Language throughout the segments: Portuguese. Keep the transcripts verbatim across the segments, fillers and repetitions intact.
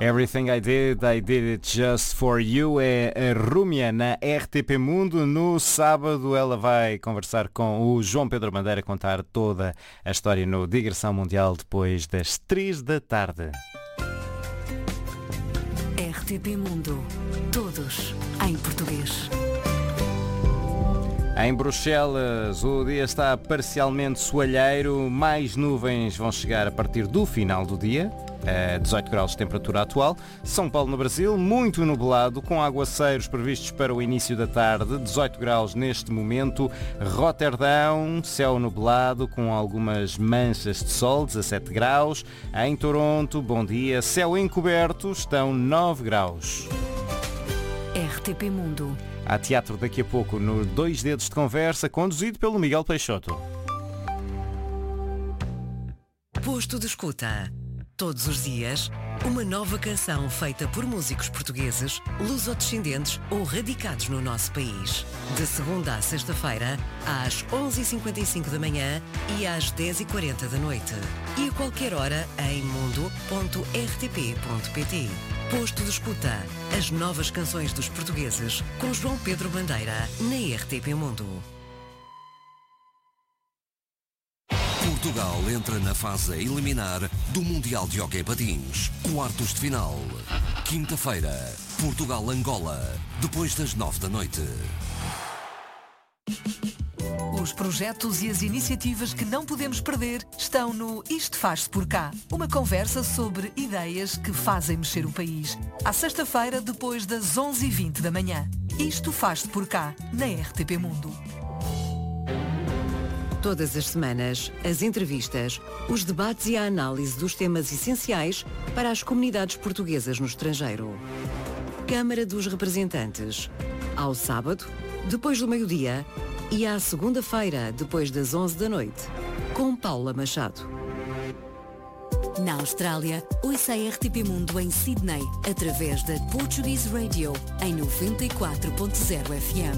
Everything I Did, I Did It Just For You é a Rúmia na R T P Mundo. No sábado ela vai conversar com o João Pedro Bandeira, contar toda a história no Digressão Mundial depois das três da tarde. R T P Mundo. Todos em português. Em Bruxelas, o dia está parcialmente soalheiro. Mais nuvens vão chegar a partir do final do dia. A dezoito graus de temperatura atual. São Paulo, no Brasil, muito nublado, com aguaceiros previstos para o início da tarde. dezoito graus neste momento. Roterdão, céu nublado, com algumas manchas de sol, dezassete graus. Em Toronto, bom dia, céu encoberto, estão nove graus. R T P Mundo. Há teatro daqui a pouco no Dois Dedos de Conversa, conduzido pelo Miguel Peixoto. Posto de escuta. Todos os dias, uma nova canção feita por músicos portugueses, lusodescendentes ou radicados no nosso país. De segunda à sexta-feira, às onze e cinquenta e cinco da manhã e às dez e quarenta da noite. E a qualquer hora em mundo ponto r t p ponto p t. Posto de escuta. As novas canções dos portugueses com João Pedro Bandeira na R T P Mundo. Portugal entra na fase a eliminar do Mundial de Hóquei Patins. Quartos de final. Quinta-feira, Portugal-Angola, depois das nove da noite. Os projetos e as iniciativas que não podemos perder estão no Isto Faz-se Por Cá. Uma conversa sobre ideias que fazem mexer o país. À sexta-feira, depois das onze e vinte da manhã. Isto Faz-se Por Cá, na R T P Mundo. Todas as semanas, as entrevistas, os debates e a análise dos temas essenciais para as comunidades portuguesas no estrangeiro. Câmara dos Representantes. Ao sábado, depois do meio-dia, e à segunda-feira, depois das onze da noite, com Paula Machado. Na Austrália, ouça a R T P Mundo em Sydney, através da Portuguese Radio, em noventa e quatro ponto zero F M.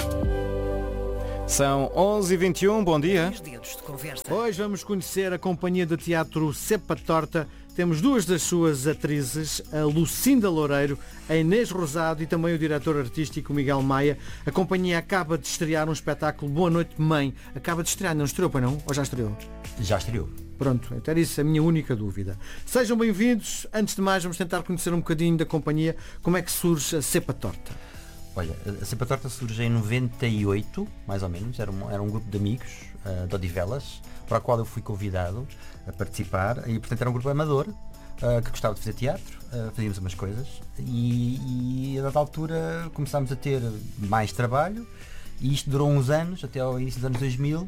São onze e vinte e um, bom dia. Hoje vamos conhecer a companhia de teatro Cepa Torta. Temos duas das suas atrizes, a Lucinda Loureiro, a Inês Rosado e também o diretor artístico Miguel Maia. A companhia acaba de estrear um espetáculo Boa Noite Mãe. Acaba de estrear, não estreou, pois não? Ou já estreou? Já estreou. Pronto, então era isso a minha única dúvida. Sejam bem-vindos. Antes de mais, vamos tentar conhecer um bocadinho da companhia. Como é que surge a Cepa Torta? Olha, a Cepa Torta surge em noventa e oito, mais ou menos. Era um, era um grupo de amigos uh, de Odivelas, para o qual eu fui convidado a participar. E, portanto, era um grupo amador uh, que gostava de fazer teatro. Uh, fazíamos umas coisas. E, e, a dada altura, começámos a ter mais trabalho. E isto durou uns anos, até ao início dos anos dois mil.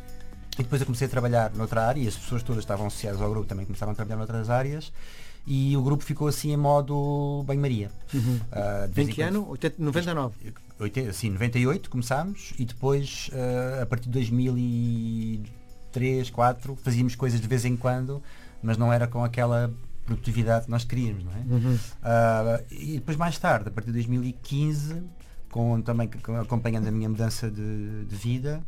E depois eu comecei a trabalhar noutra área. E as pessoas todas estavam associadas ao grupo também começaram a trabalhar noutras áreas. E o grupo ficou assim em modo banho-maria. Uhum. Uh, de em que ano? noventa e nove? oitenta, sim, noventa e oito começámos e depois, uh, a partir de dois mil e três, dois mil e quatro, fazíamos coisas de vez em quando, mas não era com aquela produtividade que nós queríamos, não é? Uhum. Uh, e depois mais tarde, a partir de dois mil e quinze, com, também acompanhando a minha mudança de, de vida,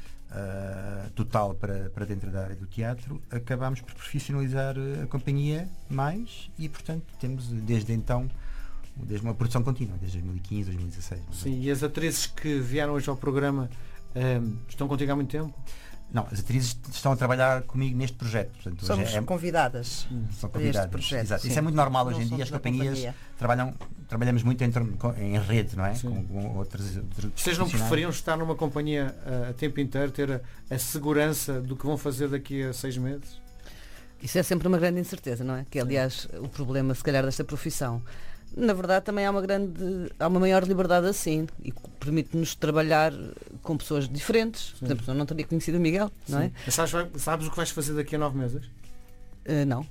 Uh, total para, para dentro da área do teatro, acabámos por profissionalizar a companhia mais e, portanto, temos desde então desde uma produção contínua, desde dois mil e quinze, dois mil e dezasseis. Sim, e as atrizes que vieram hoje ao programa um, estão contigo há muito tempo? Não, as atrizes estão a trabalhar comigo neste projeto. Portanto, Somos é, convidadas. São convidadas. Projeto, Exato. Isso é muito normal não hoje em dia. As companhias companhia. trabalham, trabalhamos muito em, em rede, não é? Com, com outras, outras Vocês não preferiam estar numa companhia uh, a tempo inteiro, ter a, a segurança do que vão fazer daqui a seis meses? Isso é sempre uma grande incerteza, não é? Que é, aliás, o problema, se calhar, desta profissão. Na verdade, também há uma grande, há uma maior liberdade assim e permite-nos trabalhar com pessoas diferentes. Sim. Por exemplo, eu não teria conhecido o Miguel, não é? Mas sabes, sabes o que vais fazer daqui a nove meses? Uh, não.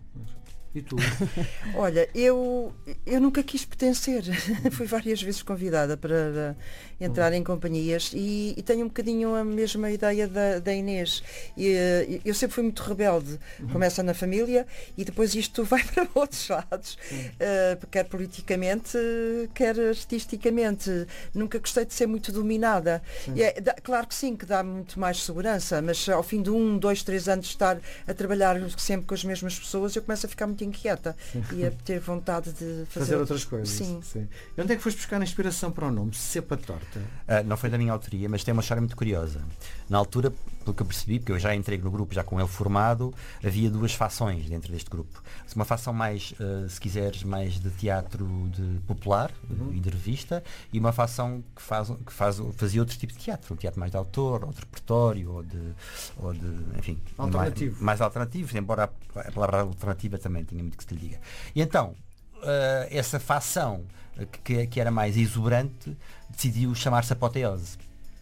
E tu? Olha, eu, eu nunca quis pertencer. Fui várias vezes convidada para entrar em companhias e, e tenho um bocadinho a mesma ideia da, da Inês. E, eu sempre fui muito rebelde. Uhum. Começa na família e depois isto vai para outros lados. Uh, quer politicamente, quer artisticamente. Nunca gostei de ser muito dominada. E é, dá, claro que sim, que dá muito mais segurança, mas ao fim de um, dois, três anos de estar a trabalhar sempre com as mesmas pessoas, eu começo a ficar muito inquieta e a ter vontade de fazer, fazer outras coisas. Sim. Sim. E onde é que foste buscar a inspiração para o nome? Cepa Torta? Uh, não foi da minha autoria, mas tem uma história muito curiosa. Na altura, pelo que eu percebi, porque eu já entrei no grupo já com ele formado, havia duas fações dentro deste grupo. Uma fação mais, uh, se quiseres, mais de teatro de popular uhum. e de revista, e uma fação que, faz, que faz, fazia outro tipo de teatro, um teatro mais de autor, ou de repertório, ou de, ou de enfim, alternativo. Mais, mais alternativo, embora a, a palavra alternativa também tinha muito que se lhe diga. E então, uh, essa fação que, que era mais exuberante decidiu chamar-se Apoteose.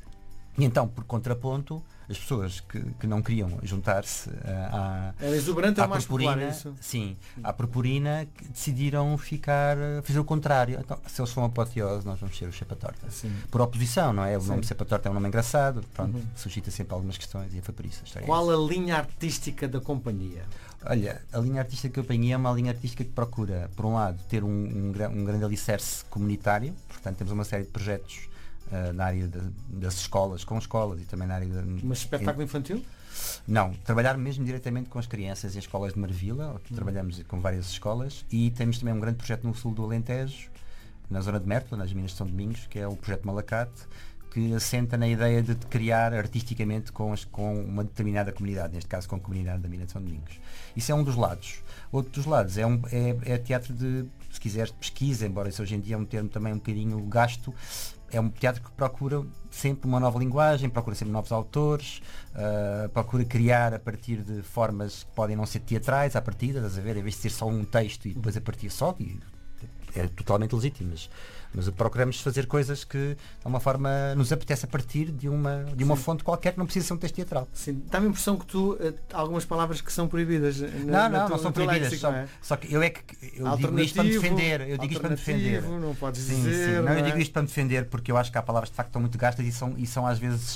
E então, por contraponto, as pessoas que, que não queriam juntar-se uh, à, Era exuberante à ou mais purpurina, popular, isso? sim, à purpurina, que decidiram ficar, uh, fazer o contrário. Então, se eles são Apoteose, nós vamos ser o Cepa Torta. Sim. Por oposição, não é? O Sim. nome Cepa Torta é um nome engraçado, pronto, Uhum. suscita sempre algumas questões e foi por isso. A história Qual é a linha artística da companhia? Olha, a linha artística que eu apanhei é uma linha artística que procura, por um lado, ter um, um, um grande alicerce comunitário, portanto temos uma série de projetos uh, na área de, das escolas, com escolas e também na área de... Mas espetáculo infantil? Não, trabalhar mesmo diretamente com as crianças em escolas de Marvila, hum. trabalhamos com várias escolas, e temos também um grande projeto no sul do Alentejo, na zona de Mértola, nas Minas de São Domingos, que é o projeto Malacate, que assenta na ideia de criar artisticamente com, as, com uma determinada comunidade, neste caso com a comunidade da Mina de São Domingos. Isso é um dos lados. Outro dos lados é, um, é, é teatro de, se quiseres, de pesquisa, embora isso hoje em dia é um termo também um bocadinho gasto. É um teatro que procura sempre uma nova linguagem, procura sempre novos autores, uh, procura criar a partir de formas que podem não ser teatrais, à partida, estás a ver, em vez de ser só um texto e depois a partir só, e é totalmente legítimo, mas, mas procuramos fazer coisas que de uma forma nos apetece a partir de uma, de uma fonte qualquer que não precisa ser um texto teatral. Sim, dá-me a impressão que tu, uh, algumas palavras que são proibidas. Na, não, na não, tu, não são proibidas. léxico, Só, não é? só que eu é que eu digo isto para me defender. Eu digo isto para me defender. Não podes sim, dizer. Sim. Não, não eu é? digo isto para me defender porque eu acho que há palavras de facto estão muito gastas e são, e são às vezes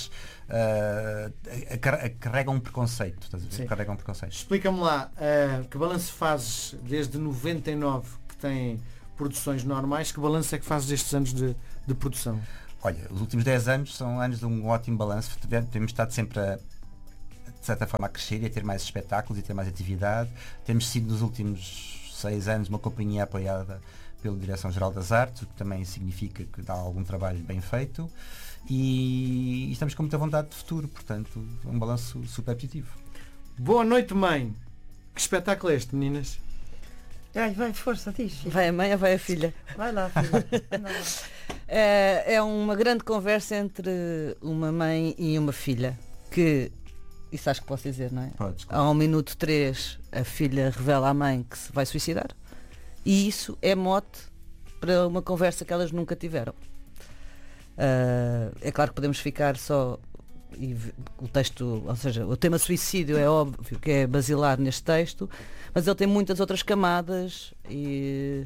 uh, carregam um preconceito. Estás a ver? Carregam um preconceito. Explica-me lá, uh, que balanço fazes desde noventa e nove que tem produções normais, que balanço é que fazes destes anos de, de produção? Olha, os últimos dez anos são anos de um ótimo balanço. Temos estado sempre a, de certa forma, a crescer e a ter mais espetáculos e ter mais atividade. Temos sido nos últimos seis anos uma companhia apoiada pela Direção-Geral das Artes, o que também significa que dá algum trabalho bem feito, e, e estamos com muita vontade de futuro, portanto um balanço super positivo. Boa noite, mãe! Que espetáculo é este, meninas? Ai, vai, força, diz. Vai a mãe ou vai a filha? Vai lá, filha. Não, não. É, é uma grande conversa entre uma mãe e uma filha, que, isso acho que posso dizer, não é? Podes, Ao minuto três a filha revela à mãe que se vai suicidar, e isso é mote para uma conversa que elas nunca tiveram. Uh, é claro que podemos ficar só e o texto, ou seja, o tema suicídio é óbvio que é basilar neste texto, mas ele tem muitas outras camadas e,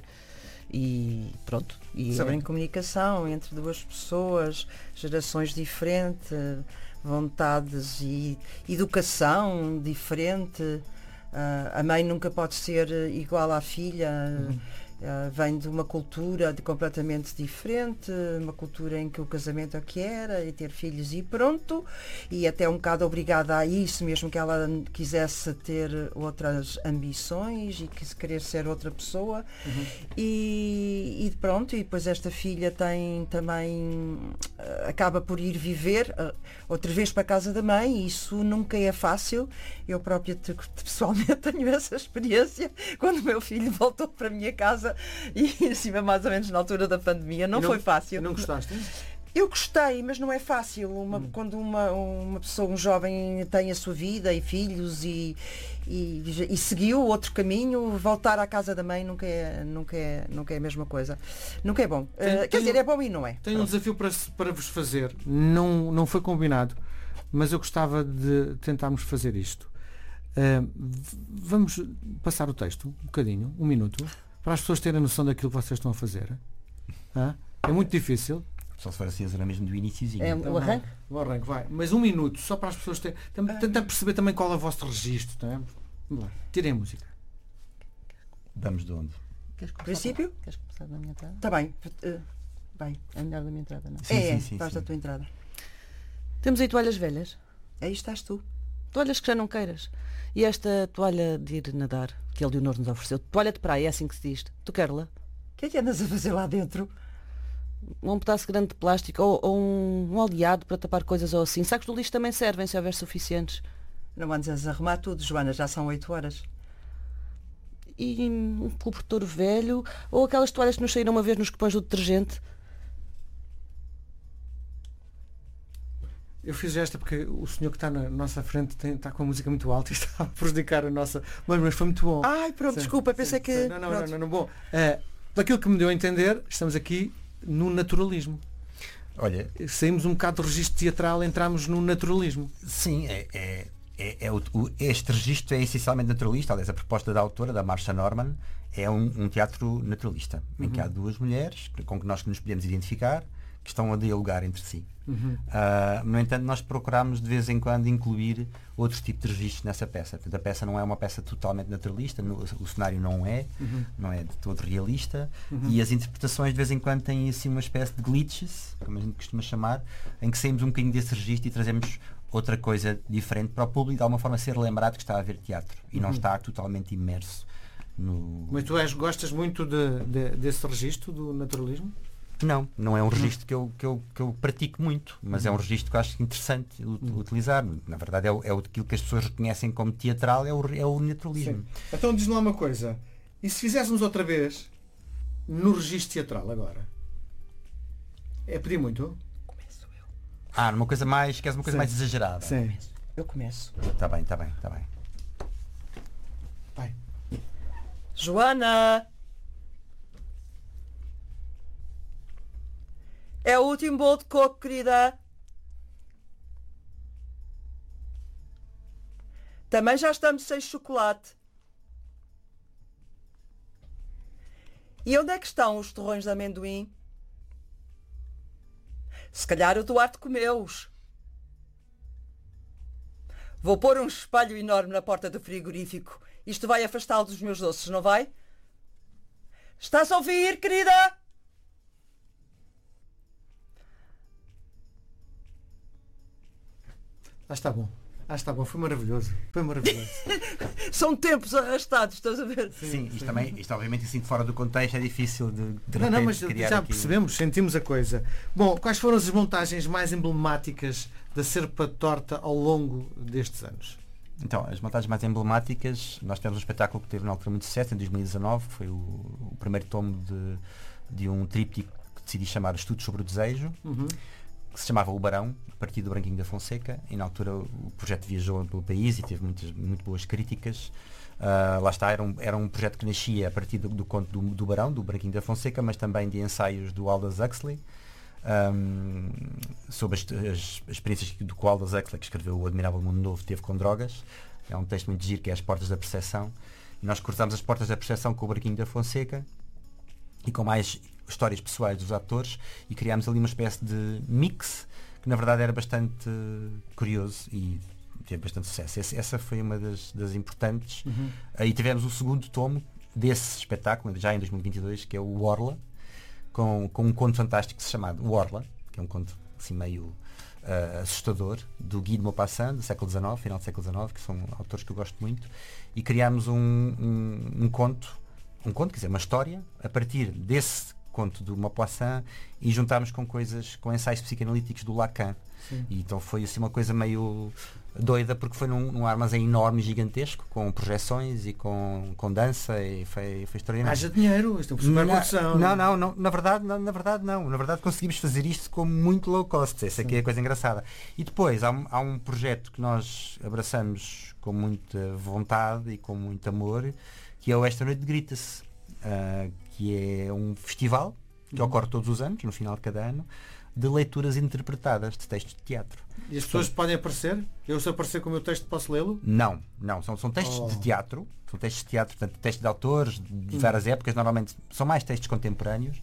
e pronto. E sobre é... comunicação entre duas pessoas, gerações diferentes, vontades e educação diferente. Uh, a mãe nunca pode ser igual à filha. Uhum. Uh, vem de uma cultura de completamente diferente, uma cultura em que o casamento é o que era, e ter filhos e pronto, e até um bocado obrigada a isso, mesmo que ela quisesse ter outras ambições e quis querer ser outra pessoa. Uhum. e, e pronto, e depois esta filha tem também, uh, acaba por ir viver uh, outra vez para a casa da mãe, e isso nunca é fácil. Eu própria te, pessoalmente tenho essa experiência, quando o meu filho voltou para a minha casa, e assim mais ou menos na altura da pandemia, não, não foi fácil. Não gostaste? Eu gostei, mas não é fácil. Uma, hum. Quando uma, uma pessoa, um jovem tem a sua vida e filhos e, e, e seguiu outro caminho, voltar à casa da mãe nunca é, nunca é, nunca é a mesma coisa. Nunca é bom. Tem, uh, tem quer dizer, um, é bom e não é. Tenho um desafio para, para vos fazer. Não, não foi combinado, mas eu gostava de tentarmos fazer isto. Uh, vamos passar o texto, um bocadinho, um minuto, para as pessoas terem noção daquilo que vocês estão a fazer. Ah? É muito difícil. Só se for assim, era mesmo do iniciozinho. É o arranque? O arranque, vai. Mas um minuto, só para as pessoas terem. Tentar perceber também qual é o vosso registro. Tá? Vamos lá. Tirem a música. Vamos de onde? Queres começar? Princípio? Da, queres começar da minha entrada? Está bem. Uh, vai. É melhor da minha entrada, não é? Sim, é, sim, é, sim, faz sim. da tua entrada. Temos aí toalhas velhas. Aí estás tu. Toalhas que já não queiras. E esta toalha de ir nadar que a Leonor nos ofereceu. Toalha de praia, é assim que se diz. Tu queres lá? O que é que andas a fazer lá dentro? Um pedaço grande de plástico ou, ou um, um oleado para tapar coisas ou assim. Sacos do lixo também servem, se houver suficientes. Não andas a arrumar tudo, Joana, já são oito horas. E um cobertor velho ou aquelas toalhas que nos saíram uma vez nos cupons do detergente. Eu fiz esta porque o senhor que está na nossa frente tem, está com a música muito alta e está a prejudicar a nossa... Mas, mas foi muito bom. Ai, pronto, Sim, desculpa, pensei sim, que... Não, não, não, não, não, bom. Uh, daquilo que me deu a entender, estamos aqui no naturalismo. Olha, saímos um bocado do registro teatral, entramos no naturalismo. Sim, é, é, é, é o, o, este registro é essencialmente naturalista. Aliás, a proposta da autora, da Marsha Norman, é um, um teatro naturalista, uhum. em que há duas mulheres com que nós nos podemos identificar, que estão a dialogar entre si. Uhum. Uh, no entanto, nós procuramos de vez em quando incluir outro tipo de registros nessa peça. Portanto, a peça não é uma peça totalmente naturalista, no, o cenário não é, uhum. não é de todo realista, uhum. e as interpretações de vez em quando têm assim uma espécie de glitches, como a gente costuma chamar, em que saímos um bocadinho desse registro e trazemos outra coisa diferente para o público, de alguma forma ser lembrado que está a ver teatro e uhum. não está totalmente imerso no... Mas tu és, gostas muito de, de, desse registro do naturalismo? Não, não é um registro que eu, que eu, que eu pratico muito, mas uhum. é um registro que eu acho interessante uhum. utilizar. Na verdade é, o, é aquilo que as pessoas reconhecem como teatral, é o, é o naturalismo. Sim. Então diz-me lá uma coisa, e se fizéssemos outra vez no registro teatral agora? É pedir muito? Começo eu. Ah, numa coisa mais, queres uma coisa Sim. mais exagerada? Sim. Eu começo. Está bem, está bem, está bem. Vai. Joana! É o último bolo de coco, querida. Também já estamos sem chocolate. E onde é que estão os torrões de amendoim? Se calhar o Duarte comeu-os. Vou pôr um espelho enorme na porta do frigorífico. Isto vai afastá-lo dos meus doces, não vai? Estás a ouvir, querida? Ah, está bom. Ah, está bom. Foi maravilhoso. Foi maravilhoso. São tempos arrastados, estás a ver? Sim, sim, isto sim. também, isto obviamente assim de fora do contexto é difícil de, de Não, não, mas criar já aqui... percebemos, sentimos a coisa. Bom, quais foram as montagens mais emblemáticas da Serpa Torta ao longo destes anos? Então, as montagens mais emblemáticas, nós tivemos um espetáculo que teve na altura muito sucesso, em dois mil e dezanove, foi o, o primeiro tomo de, de um tríptico que decidi chamar Estudos sobre o Desejo, uhum. que se chamava O Barão, a partir do Branquinho da Fonseca, e na altura o projeto viajou pelo país e teve muitas, muito boas críticas. Uh, lá está, era um, era um projeto que nascia a partir do, do conto do, do Barão, do Branquinho da Fonseca, mas também de ensaios do Aldous Huxley, um, sobre as, as, as experiências do que o Aldous Huxley, que escreveu O Admirável Mundo Novo, teve com drogas. É um texto muito giro, que é As Portas da Percepção. E nós cruzámos as Portas da Percepção com o Branquinho da Fonseca e com mais histórias pessoais dos atores, e criámos ali uma espécie de mix que na verdade era bastante curioso e teve bastante sucesso. Essa, essa foi uma das, das importantes. Uhum. Aí tivemos o segundo tomo desse espetáculo, já em dois mil e vinte e dois, que é o Orla, com, com um conto fantástico chamado Orla, que é um conto assim meio uh, assustador, do Guy de Maupassant, do século dezenove, final do século dezenove, que são autores que eu gosto muito, e criámos um, um, um conto, um conto, quer dizer, uma história, a partir desse conto do Maupassant, e juntámos com coisas, com ensaios psicanalíticos do Lacan. Sim. E então foi assim uma coisa meio doida, porque foi num, num armazém enorme, gigantesco, com projeções e com, com dança, e foi, foi extraordinário. Haja dinheiro, isto é uma super produção. Não, não, não, na verdade, não, na verdade não. Na verdade conseguimos fazer isto com muito low cost. Essa aqui é a coisa engraçada. E depois há um, há um projeto que nós abraçamos com muita vontade e com muito amor, que é o Esta Noite Grita-se, uh, que é um festival que uhum. ocorre todos os anos, no final de cada ano, de leituras interpretadas de textos de teatro. E as pessoas podem aparecer? Eu se aparecer com o meu texto posso lê-lo? Não, não. São, são textos oh. de teatro, são textos de teatro, portanto, textos de autores de várias hum. épocas, normalmente são mais textos contemporâneos,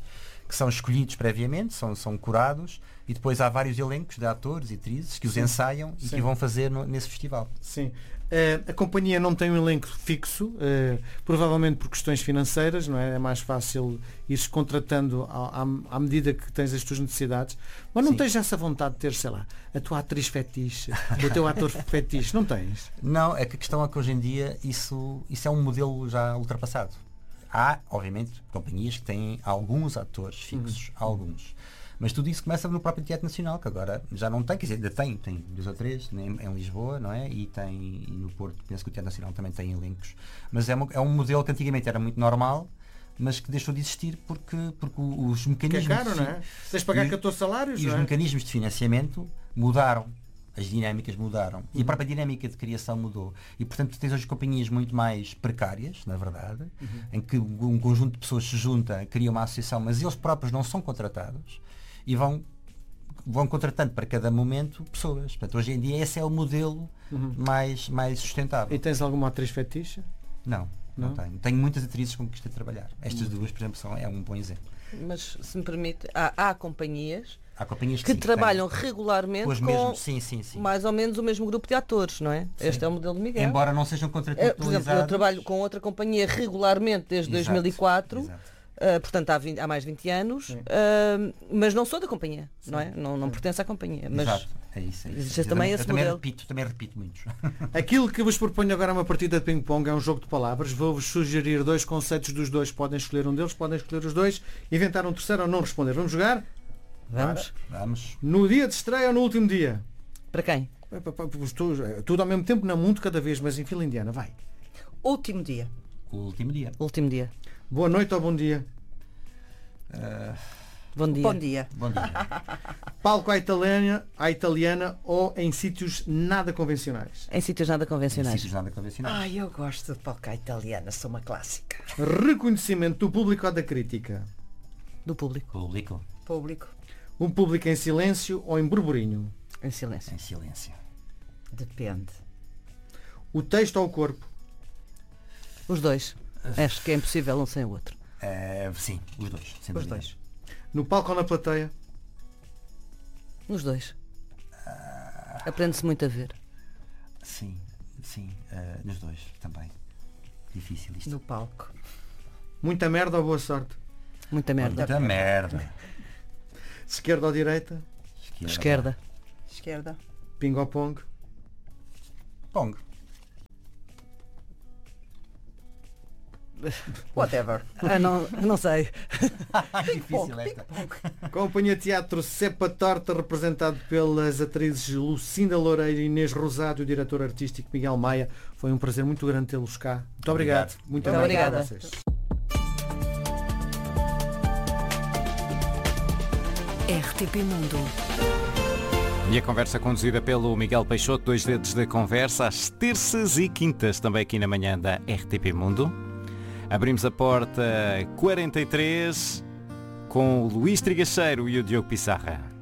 que são escolhidos previamente, são, são curados, e depois há vários elencos de atores e atrizes que os Sim. ensaiam e Sim. que vão fazer no, nesse festival. Sim. Uh, a companhia não tem um elenco fixo, uh, provavelmente por questões financeiras, não é? É mais fácil ires contratando à, à, à medida que tens as tuas necessidades, mas não Sim. tens essa vontade de ter, sei lá, a tua atriz fetiche, o teu ator fetiche, não tens? Não, é que a questão é que hoje em dia isso, isso é um modelo já ultrapassado. Há, obviamente, companhias que têm alguns atores fixos, uhum. alguns. Mas tudo isso começa no próprio Teatro Nacional, que agora já não tem, quer dizer, ainda tem, tem dois ou três em, em Lisboa, não é? E tem e no Porto, penso que o Teatro Nacional também tem elencos. Mas é, uma, é um modelo que antigamente era muito normal, mas que deixou de existir porque, porque os mecanismos... Que é caro, de, não é? Tens de pagar catorze salários, E não os é? mecanismos de financiamento mudaram. As dinâmicas mudaram. Uhum. E a própria dinâmica de criação mudou. E, portanto, tens hoje companhias muito mais precárias, na verdade, uhum. em que um conjunto de pessoas se junta, cria uma associação, mas eles próprios não são contratados e vão, vão contratando para cada momento pessoas. Portanto, hoje em dia esse é o modelo uhum. mais, mais sustentável. E tens alguma atriz fetiche? Não, não, não tenho. Tenho muitas atrizes com que gostei de trabalhar. Estas uhum. duas, por exemplo, são, é um bom exemplo. Mas, se me permite, há, há companhias... Há companhias que, que sim, trabalham que regularmente com, os com mesmos, sim, sim, sim. mais ou menos o mesmo grupo de atores, não é? Sim. Este é o modelo de Miguel. Embora não sejam contratualizados. Por exemplo, eu trabalho com outra companhia regularmente desde Exato, dois mil e quatro, uh, portanto há, vinte, há mais de vinte anos, uh, mas não sou da companhia, sim. não é? Não, não pertenço à companhia. Mas Exato. É isso, é isso. existe Eu também também, esse eu também modelo. repito, também repito muitos. Aquilo que vos proponho agora é uma partida de ping-pong, é um jogo de palavras. Vou-vos sugerir dois conceitos dos dois. Podem escolher um deles, podem escolher os dois, inventar um terceiro ou não responder. Vamos jogar? Vamos. Vamos. No dia de estreia ou no último dia? Para quem? Tudo ao mesmo tempo, não muito cada vez, mas em fila indiana. Vai. Último dia. O último dia. Último dia. Boa noite ou bom dia? Uh... Bom dia. Bom dia. Bom dia. Palco à italiana, à italiana ou em sítios nada convencionais? Em sítios nada convencionais. Em sítios nada convencionais. Ai, eu gosto de palco à italiana, sou uma clássica. Reconhecimento do público ou da crítica? Do público. Público. Público. Um público em silêncio ou em burburinho? Em silêncio. Em silêncio. Depende. O texto ou o corpo? Os dois. Acho que é impossível um sem o outro. Uh, sim, os dois. Sem Os dúvida. dois. No palco ou na plateia? Nos dois. Aprende-se muito a ver. Sim, sim. Uh, nos dois também. Difícil isto. No palco. Muita merda ou boa sorte? Muita merda. Muita merda. Esquerda ou direita? Esquerda. Esquerda. Esquerda. Ping ou pong? Pong. Whatever. Ah, não, não sei. Difícil esta. Companhia Teatro Cepa Torta, representado pelas atrizes Lucinda Loureiro e Inês Rosado e o diretor artístico Miguel Maia. Foi um prazer muito grande tê-los cá. Muito obrigado. Obrigado. Muito Muito obrigado a obrigada. vocês. R T P Mundo. E a conversa conduzida pelo Miguel Peixoto, dois dedos da conversa, às terças e quintas, também aqui na manhã da R T P Mundo. Abrimos a porta quarenta e três com o Luís Trigacheiro e o Diogo Pissarra.